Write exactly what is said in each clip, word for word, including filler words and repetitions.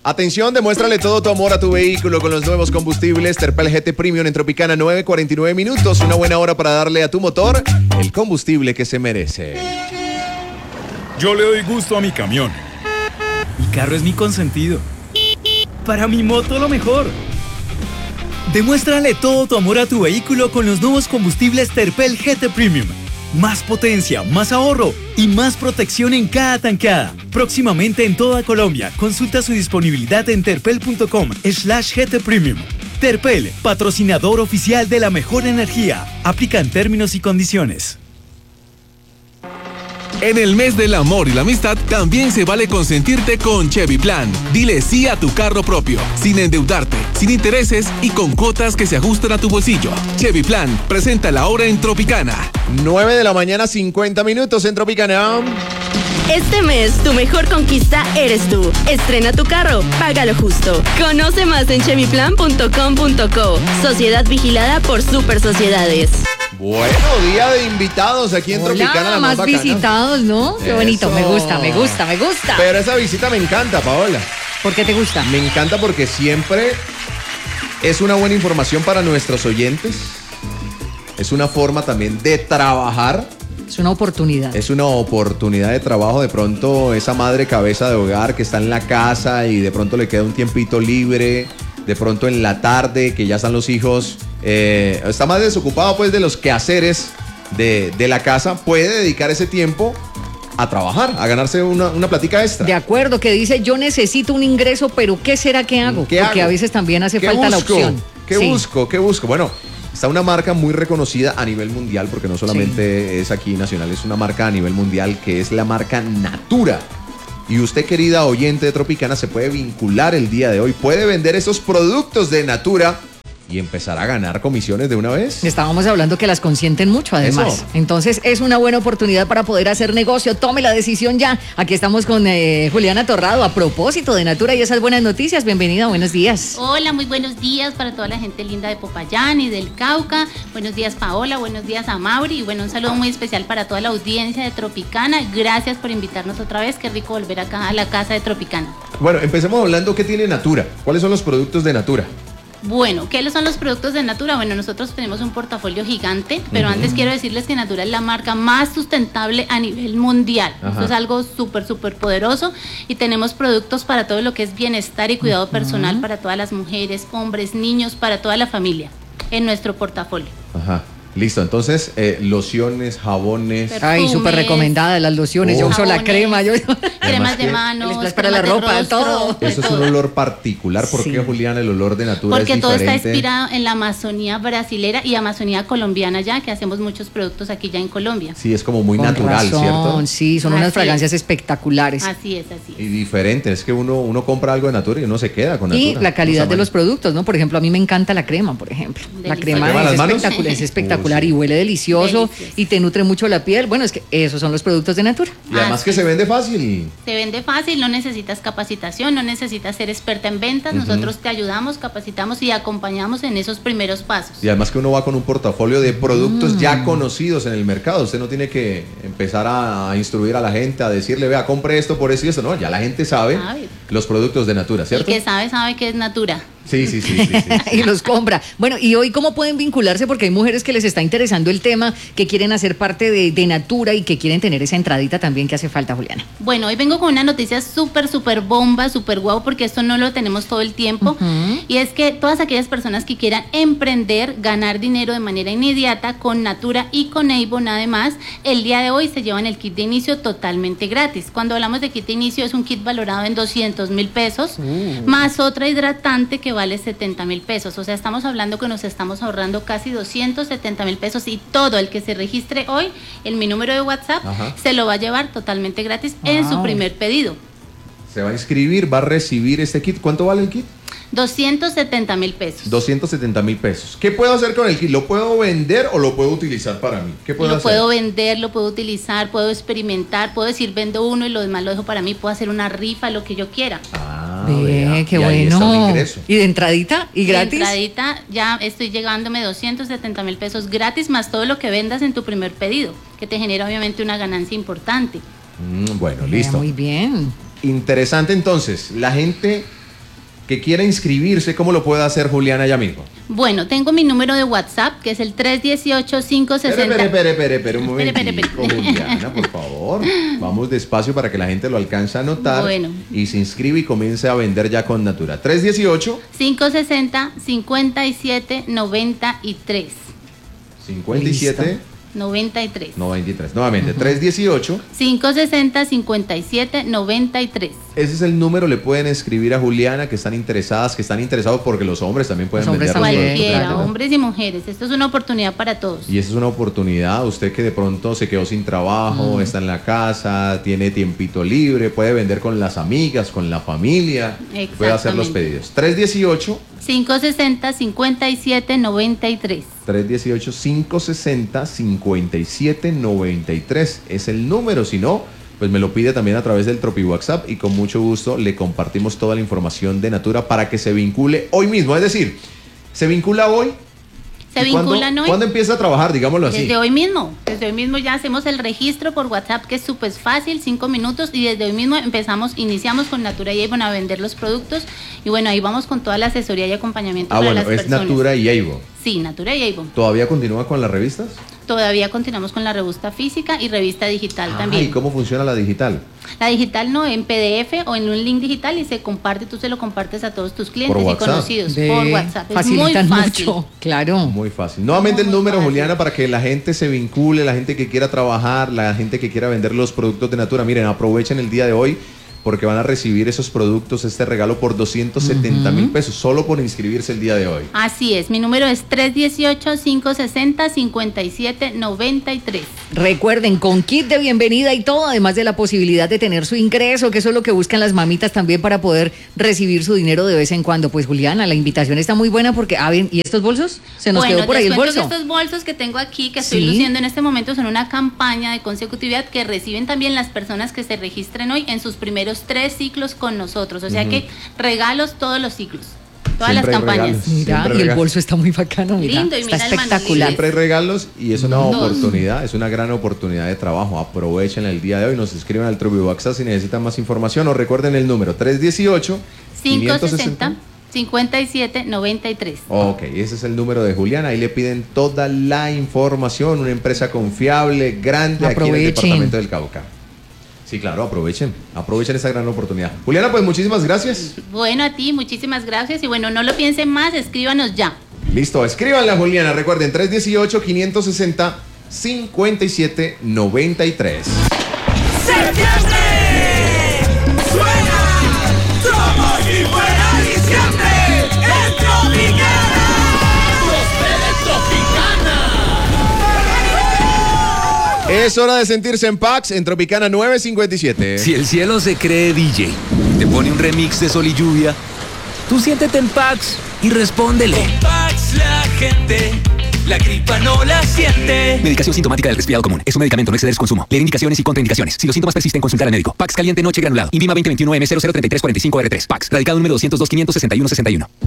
Atención, demuéstrale todo tu amor a tu vehículo con los nuevos combustibles Terpel G T Premium en Tropicana. Nueve cuarenta y nueve minutos, una buena hora para darle a tu motor el combustible que se merece. Yo le doy gusto a mi camión. Mi carro es mi consentido. Para mi moto lo mejor. Demuéstrale todo tu amor a tu vehículo con los nuevos combustibles Terpel G T Premium. Más potencia, más ahorro y más protección en cada tankada. Próximamente en toda Colombia. Consulta su disponibilidad en terpel.com slash GT Premium. Terpel, patrocinador oficial de la mejor energía. Aplican términos y condiciones. En el mes del amor y la amistad, también se vale consentirte con Chevy Plan. Dile sí a tu carro propio, sin endeudarte, sin intereses y con cuotas que se ajustan a tu bolsillo. Chevy Plan, presenta la hora en Tropicana. nueve de la mañana, cincuenta minutos en Tropicana. Este mes, tu mejor conquista eres tú. Estrena tu carro, págalo justo. Conoce más en chevy plan punto com punto co. Sociedad vigilada por Super Sociedades. Bueno, día de invitados aquí en Hola, Tropicana, la más más bacana. visitados, ¿no? Qué Eso. bonito, me gusta, me gusta, me gusta. Pero esa visita me encanta, Paola. ¿Por qué te gusta? Me encanta porque siempre es una buena información para nuestros oyentes. Es una forma también de trabajar. Es una oportunidad. Es una oportunidad de trabajo. De pronto esa madre cabeza de hogar que está en la casa y de pronto le queda un tiempito libre. De pronto en la tarde que ya están los hijos. Eh, está más desocupado pues de los quehaceres de, de la casa. Puede dedicar ese tiempo a trabajar, a ganarse una, una platica extra. De acuerdo, que dice yo necesito un ingreso, pero ¿qué será que hago? ¿Qué Porque hago? a veces también hace ¿Qué falta busco? la opción. ¿Qué Sí. busco? ¿Qué busco? Bueno, está una marca muy reconocida a nivel mundial, porque no solamente es aquí nacional, es una marca a nivel mundial que es la marca Natura. Y usted, querida oyente de Tropicana, se puede vincular el día de hoy, puede vender esos productos de Natura y empezar a ganar comisiones de una vez. Estábamos hablando que las consienten mucho, además. Eso. Entonces, es una buena oportunidad para poder hacer negocio. Tome la decisión ya. Aquí estamos con eh, Juliana Torrado a propósito de Natura y esas buenas noticias. Bienvenida, buenos días. Hola, muy buenos días para toda la gente linda de Popayán y del Cauca. Buenos días, Paola. Buenos días a Mauri. Y bueno, un saludo muy especial para toda la audiencia de Tropicana. Gracias por invitarnos otra vez. Qué rico volver acá a la casa de Tropicana. Bueno, empecemos hablando qué tiene Natura. ¿Cuáles son los productos de Natura? Bueno, ¿qué son los productos de Natura? Bueno, nosotros tenemos un portafolio gigante, pero uh-huh. antes quiero decirles que Natura es la marca más sustentable a nivel mundial. Ajá. Esto es algo súper, súper poderoso y tenemos productos para todo lo que es bienestar y cuidado uh-huh. personal para todas las mujeres, hombres, niños, para toda la familia en nuestro portafolio. Ajá. Listo, entonces, eh, lociones, jabones. Perfumes, ay, súper recomendada las lociones. Oh. Yo uso jabones, la crema. Yo... Cremas de manos, el para la ropa, rostro, todo. Eso es un olor particular. ¿Por sí. qué, Juliana, el olor de Natura Porque es todo diferente? está inspirado en la Amazonía brasilera y Amazonía colombiana ya, que hacemos muchos productos aquí ya en Colombia. Sí, es como muy Con natural, razón, ¿cierto? Sí, son así unas fragancias es. espectaculares. Así es, así es. Y diferente, es que uno, uno compra algo de Natura y uno se queda con Natura. Y la calidad de los productos, ¿no? Por ejemplo, a mí me encanta la crema, por ejemplo. Delicioso. La crema ¿La es crema espectacular, es espectacular Uy, sí. y huele delicioso. Delicioso. Y te nutre mucho la piel. Bueno, es que esos son los productos de Natura. Y además ah, que sí. se vende fácil. Se vende fácil, no necesitas capacitación, no necesitas ser experta en ventas. Uh-huh. Nosotros te ayudamos, capacitamos y acompañamos en esos primeros pasos. Y además que uno va con un portafolio de productos mm. ya conocidos en el mercado. Usted no tiene que empezar a instruir a la gente, a decirle, vea, compre esto por eso y eso. No, ya la gente sabe ¿Sabe? los productos de Natura, ¿cierto? El que sabe, sabe que es Natura. Sí, sí, sí, sí, sí, sí. Y los compra. Bueno, ¿y hoy cómo pueden vincularse? Porque hay mujeres que les está interesando el tema, que quieren hacer parte de, de Natura y que quieren tener esa entradita también que hace falta, Juliana. Bueno, hoy vengo con una noticia súper, súper bomba, súper guau, porque esto no lo tenemos todo el tiempo. Uh-huh. Y es que todas aquellas personas que quieran emprender, ganar dinero de manera inmediata con Natura y con Avon, además, el día de hoy se llevan el kit de inicio totalmente gratis. Cuando hablamos de kit de inicio, es un kit valorado en doscientos mil pesos, uh. más otra hidratante que vale setenta mil pesos. O sea, estamos hablando que nos estamos ahorrando casi doscientos setenta mil pesos y todo el que se registre hoy en mi número de WhatsApp Ajá. se lo va a llevar totalmente gratis wow. en su primer pedido. Se va a inscribir, va a recibir este kit. ¿Cuánto vale el kit? doscientos setenta mil pesos. doscientos setenta mil pesos. ¿Qué puedo hacer con el kit? ¿Lo puedo vender o lo puedo utilizar para mí? ¿Qué puedo lo hacer? puedo vender, lo puedo utilizar, puedo experimentar, puedo decir vendo uno y lo demás lo dejo para mí, puedo hacer una rifa, lo que yo quiera. Ah, Ve, vea. qué Y ahí está bueno. un ingreso. ¿Y de entradita y gratis? De entradita ya estoy llegándome doscientos setenta mil pesos gratis más todo lo que vendas en tu primer pedido, que te genera obviamente una ganancia importante. Mm, bueno, Ve, listo. Muy bien. Interesante entonces, la gente que quiera inscribirse, ¿cómo lo puede hacer Juliana ya mismo? Bueno, tengo mi número de WhatsApp, que es el tres uno ocho, cinco seis cero. Espere, espere, espere, espere, un momento. Espere, espere, espere. Juliana, por favor. Vamos despacio para que la gente lo alcance a anotar. Bueno. Y se inscribe y comience a vender ya con Natura. tres uno ocho. cinco seis cero, cinco siete nueve tres. cincuenta y siete. noventa y tres. noventa y tres. Nuevamente, uh-huh. tres uno ocho. cinco seis cero, cinco siete nueve tres. Ese es el número, le pueden escribir a Juliana, que están interesadas, que están interesados, porque los hombres también pueden los vender. Cualquiera, claro. Hombres y mujeres. Esto es una oportunidad para todos. Y esa es una oportunidad, usted que de pronto se quedó sin trabajo, mm. está en la casa, tiene tiempito libre, puede vender con las amigas, con la familia, puede hacer los pedidos. tres uno ocho. cinco seis cero, cinco siete nueve tres. tres uno ocho, cinco seis cero, cinco siete nueve tres es el número, si no, pues me lo pide también a través del Tropi WhatsApp y con mucho gusto le compartimos toda la información de Natura para que se vincule hoy mismo, es decir, se vincula hoy. Se vinculan ¿cuándo, hoy? ¿Cuándo empieza a trabajar, digámoslo así? Desde hoy mismo, desde hoy mismo ya hacemos el registro por WhatsApp, que es súper fácil, cinco minutos, y desde hoy mismo empezamos, iniciamos con Natura y Avon a vender los productos, y bueno, ahí vamos con toda la asesoría y acompañamiento ah, para bueno, las personas. Ah, bueno, es Natura y Avon. Sí, Natura y Avon. ¿Todavía continúa con las revistas? Todavía continuamos con la revista física y revista digital ah, también. ¿Y cómo funciona la digital? La digital no, en P D F o en un link digital y se comparte, tú se lo compartes a todos tus clientes y conocidos de... por WhatsApp. Es Facilitan muy fácil. mucho, claro. Muy fácil. Nuevamente muy el número, fácil. Juliana, para que la gente se vincule, la gente que quiera trabajar, la gente que quiera vender los productos de Natura. Miren, aprovechen el día de hoy porque van a recibir esos productos, este regalo por doscientos setenta mil uh-huh. pesos, solo por inscribirse el día de hoy. Así es, mi número es tres uno ocho, cinco seis cero, cinco siete nueve tres. Recuerden, con kit de bienvenida y todo, además de la posibilidad de tener su ingreso, que eso es lo que buscan las mamitas también para poder recibir su dinero de vez en cuando. Pues Juliana, la invitación está muy buena porque, ah, bien, ¿y estos bolsos? Se nos bueno, quedó por ahí el bolso. Que estos bolsos que tengo aquí, que estoy ¿Sí? luciendo en este momento, son una campaña de consecutividad que reciben también las personas que se registren hoy en sus primeros tres ciclos con nosotros. O sea uh-huh. que regalos todos los ciclos. Todas siempre las campañas. Regalos, mira, y el bolso está muy bacano, mira. Lindo, y está mira espectacular. Siempre hay regalos y es una Dos. oportunidad, es una gran oportunidad de trabajo. Aprovechen el día de hoy, nos escriben al Tropi WhatsApp si necesitan más información o recuerden el número tres uno ocho, cinco seis cero, cinco siete nueve tres. Ok, ese es el número de Juliana, ahí le piden toda la información, una empresa confiable, grande Aprovechen. aquí en el departamento del Cauca. Sí, claro, aprovechen, aprovechen esa gran oportunidad. Juliana, pues muchísimas gracias. Bueno, a ti, muchísimas gracias. Y bueno, no lo piensen más, escríbanos ya. Listo, escríbanle a Juliana, recuerden, tres uno ocho, cinco seis cero, cinco siete nueve tres. ¡Septiembre! ¡Suena! ¡Somos y fuera diciembre! ¡En Tropicana! ¡Prospera Tropicana! Es hora de sentirse en Pax en Tropicana nueve cincuenta y siete. Si el cielo se cree D J, te pone un remix de Sol y Lluvia, tú siéntete en Pax y respóndele. Con Pax la gente, la gripa no la siente. Medicación sintomática del resfriado común. Es un medicamento, no exceder su consumo. Leer indicaciones y contraindicaciones. Si los síntomas persisten, consultar al médico. Pax caliente noche granulado. Invima veinte veintiuno M cero cero treinta y tres cuarenta y cinco R tres. Pax. Radicado número doscientos dos, quinientos sesenta y uno sesenta y uno.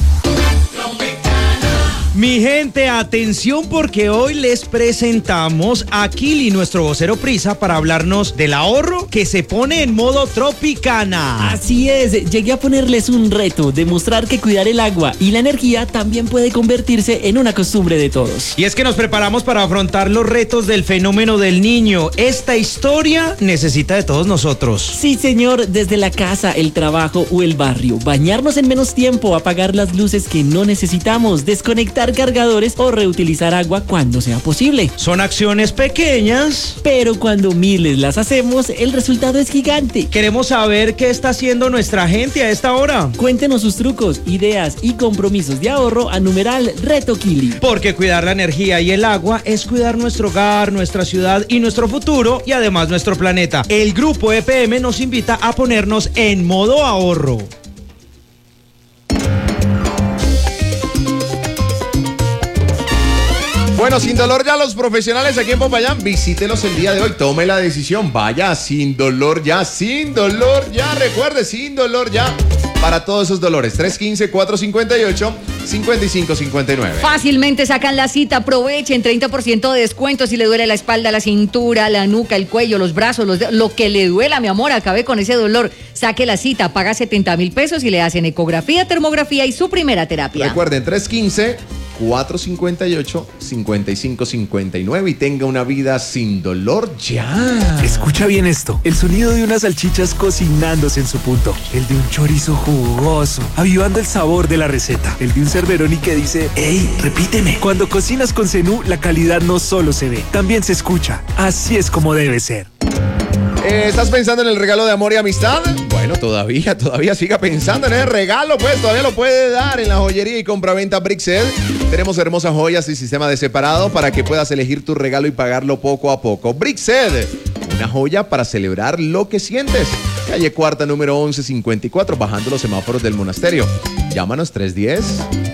Mi gente, atención porque hoy les presentamos a Kili, nuestro vocero prisa, para hablarnos del ahorro que se pone en modo Tropicana. Así es, llegué a ponerles un reto, demostrar que cuidar el agua y la energía también puede convertirse en una costumbre de todos. Y es que nos preparamos para afrontar los retos del fenómeno del niño. Esta historia necesita de todos nosotros. Sí, señor, desde la casa, el trabajo o el barrio. Bañarnos en menos tiempo, apagar las luces que no necesitamos, desconectar cargadores o reutilizar agua cuando sea posible. Son acciones pequeñas, pero cuando miles las hacemos, el resultado es gigante. Queremos saber qué está haciendo nuestra gente a esta hora. Cuéntenos sus trucos, ideas y compromisos de ahorro a numeral Reto Kili. Porque cuidar la energía y el agua es cuidar nuestro hogar, nuestra ciudad y nuestro futuro, y además nuestro planeta. El Grupo E P M nos invita a ponernos en modo ahorro. Bueno, sin dolor ya los profesionales aquí en Popayán, visítelos el día de hoy, tome la decisión, vaya sin dolor ya, sin dolor ya, recuerde, sin dolor ya. para todos esos dolores. tres uno cinco, cuatro cinco ocho, cinco cinco cinco nueve. Fácilmente sacan la cita, aprovechen treinta por ciento de descuento si le duele la espalda, la cintura, la nuca, el cuello, los brazos, los dedos, lo que le duela, mi amor, acabe con ese dolor. Saque la cita, paga setenta mil pesos y le hacen ecografía, termografía y su primera terapia. Recuerden, tres uno cinco, cuatro cinco ocho, cinco cinco cinco nueve y tenga una vida sin dolor ya. Escucha bien esto, el sonido de unas salchichas cocinándose en su punto, el de un chorizo jugoso, avivando el sabor de la receta, el de un Cerberoni que dice, ¡ey, repíteme! Cuando cocinas con Zenú, la calidad no solo se ve, también se escucha. Así es como debe ser. Eh, ¿Estás pensando en el regalo de amor y amistad? Bueno, todavía, todavía siga pensando en el regalo, pues todavía lo puede dar en la joyería y compraventa Brixel. Tenemos hermosas joyas y sistema de separado para que puedas elegir tu regalo y pagarlo poco a poco. Brixel, una joya para celebrar lo que sientes. Calle Cuarta, número once cincuenta y cuatro, bajando los semáforos del monasterio. Llámanos tres uno cero.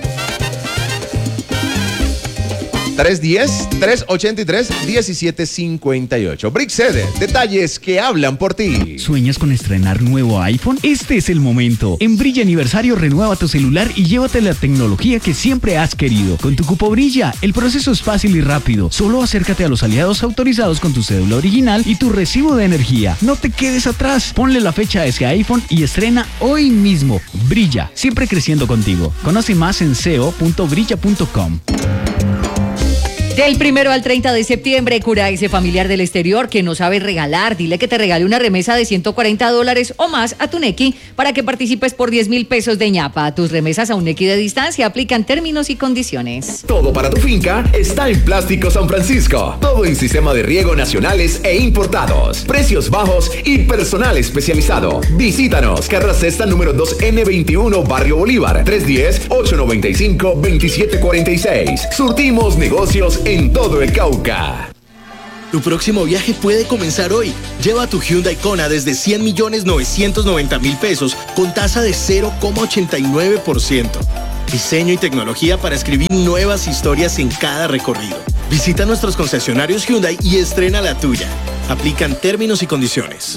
tres uno cero, tres ocho tres, uno siete cinco ocho. Brixed, detalles que hablan por ti. ¿Sueñas con estrenar nuevo iPhone? Este es el momento. En Brilla Aniversario renueva tu celular y llévate la tecnología que siempre has querido. Con tu cupo Brilla, el proceso es fácil y rápido. Solo acércate a los aliados autorizados con tu cédula original y tu recibo de energía. No te quedes atrás. Ponle la fecha a ese iPhone y estrena hoy mismo. Brilla, siempre creciendo contigo. Conoce más en seo punto brilla punto com. Del primero al treinta de septiembre, cura a ese familiar del exterior que no sabe regalar. Dile que te regale una remesa de ciento cuarenta dólares o más a tu Nequi para que participes por diez mil pesos de ñapa. Tus remesas a un Nequi de distancia aplican términos y condiciones. Todo para tu finca está en Plástico San Francisco. Todo en sistema de riego nacionales e importados. Precios bajos y personal especializado. Visítanos. Carrera Sexta número dos N veintiuno, Barrio Bolívar. tres uno cero, ocho nueve cinco, dos siete cuatro seis. Surtimos negocios en todo el Cauca. Tu próximo viaje puede comenzar hoy. Lleva tu Hyundai Kona desde cien millones novecientos noventa mil pesos con tasa de cero coma ochenta y nueve por ciento. Diseño y tecnología para escribir nuevas historias en cada recorrido. Visita nuestros concesionarios Hyundai y estrena la tuya. Aplican términos y condiciones.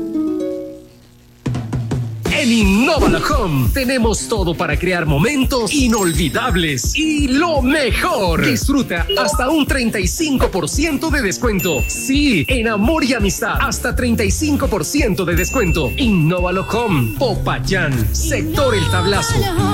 En Innova Home tenemos todo para crear momentos inolvidables y lo mejor. Disfruta hasta un treinta y cinco por ciento de descuento. Sí, en amor y amistad, hasta treinta y cinco por ciento de descuento. Innova Home, Popayán, sector El Tablazo.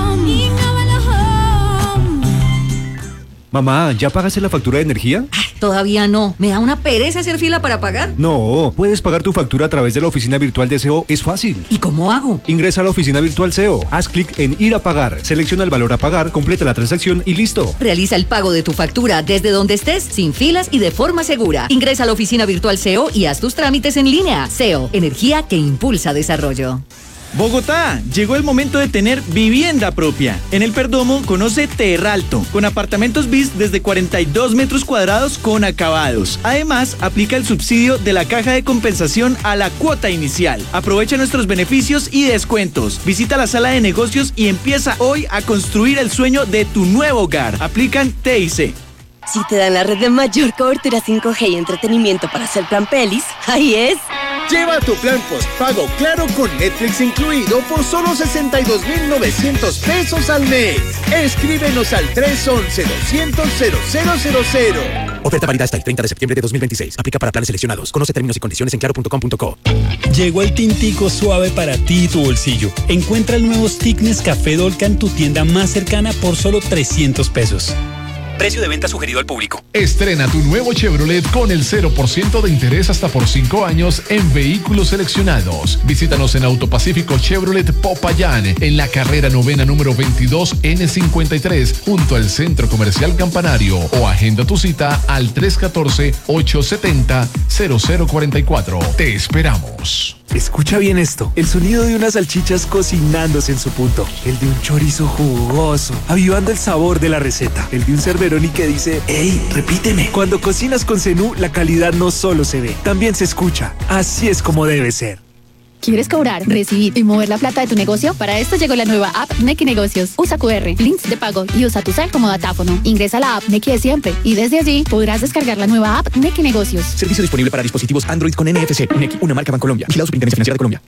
Mamá, ¿ya pagaste la factura de energía? Todavía no. ¿Me da una pereza hacer fila para pagar? No, puedes pagar tu factura a través de la oficina virtual de S E O. Es fácil. ¿Y cómo hago? Ingresa a la oficina virtual S E O. Haz clic en ir a pagar. Selecciona el valor a pagar, completa la transacción y listo. Realiza el pago de tu factura desde donde estés, sin filas y de forma segura. Ingresa a la oficina virtual S E O y haz tus trámites en línea. S E O, energía que impulsa desarrollo. Bogotá, llegó el momento de tener vivienda propia. En el Perdomo conoce Terralto, con apartamentos bis desde cuarenta y dos metros cuadrados con acabados. Además, aplica el subsidio de la caja de compensación a la cuota inicial. Aprovecha nuestros beneficios y descuentos. Visita la sala de negocios y empieza hoy a construir el sueño de tu nuevo hogar. Aplican T I C. Si te dan la red de mayor cobertura cinco G y entretenimiento para hacer plan pelis, ahí es. Lleva tu plan postpago Claro con Netflix incluido por solo sesenta y dos mil novecientos pesos al mes. Escríbenos al tres once, doscientos, cero cero cero cero. Oferta válida hasta el treinta de septiembre de dos mil veintiséis. Aplica para planes seleccionados. Conoce términos y condiciones en claro punto com punto co. Llegó el tintico suave para ti y tu bolsillo. Encuentra el nuevo stick Nescafé Dolca en tu tienda más cercana por solo trescientos pesos. Precio de venta sugerido al público. Estrena tu nuevo Chevrolet con el cero por ciento de interés hasta por cinco años en vehículos seleccionados. Visítanos en Autopacífico Chevrolet Popayán, en la carrera novena número veintidós N cincuenta y tres, junto al Centro Comercial Campanario, o agenda tu cita al tres uno cuatro, ocho siete cero, cero cero cuatro cuatro. Te esperamos. Escucha bien esto, el sonido de unas salchichas cocinándose en su punto, el de un chorizo jugoso, avivando el sabor de la receta, el de un Cerberoni que dice, ¡ey, repíteme! Cuando cocinas con Zenú, la calidad no solo se ve, también se escucha. Así es como debe ser. ¿Quieres cobrar, recibir y mover la plata de tu negocio? Para esto llegó la nueva app Nequi Negocios. Usa Q R, links de pago y usa tu cel como datáfono. Ingresa a la app Nequi de siempre y desde allí podrás descargar la nueva app Nequi Negocios. Servicio disponible para dispositivos Android con N F C. Nequi, una marca Bancolombia. Vigilado Superintendencia Financiera de Colombia.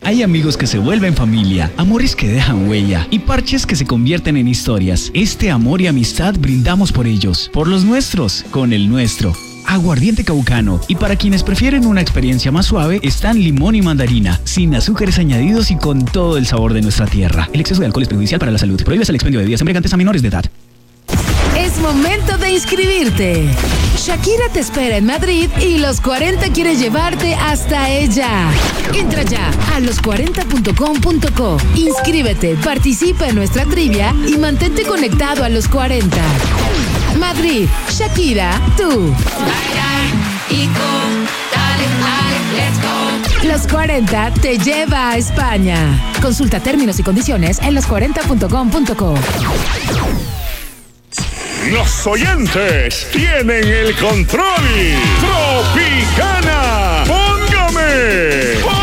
Hay amigos que se vuelven familia, amores que dejan huella y parches que se convierten en historias. Este amor y amistad brindamos por ellos, por los nuestros, con el nuestro. Aguardiente Caucano. Y para quienes prefieren una experiencia más suave, están limón y mandarina, sin azúcares añadidos y con todo el sabor de nuestra tierra. El exceso de alcohol es perjudicial para la salud. Prohíbes el expendio de bebidas embriagantes a menores de edad. Es momento de inscribirte. Shakira te espera en Madrid y Los cuarenta quiere llevarte hasta ella. Entra ya a los cuarenta punto com punto co. Inscríbete, participa en nuestra trivia y mantente conectado a Los cuarenta. Madrid, Shakira, tú. Los cuarenta te lleva a España. Consulta términos y condiciones en los cuarenta punto com punto co. Los oyentes tienen el control. Tropicana, póngame.